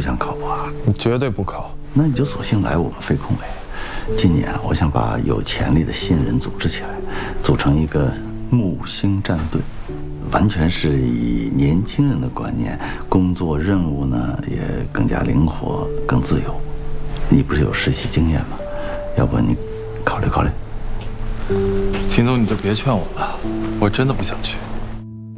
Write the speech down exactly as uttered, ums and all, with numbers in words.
想考不啊？ 你绝对不考。 那你就索性来我们飞控呗。今年我想把有潜力的新人组织起来，组成一个木星战队，完全是以年轻人的观念，工作任务呢也更加灵活、更自由。你不是有实习经验吗？要不你考虑考虑？ 秦总，你就别劝我了，我真的不想去。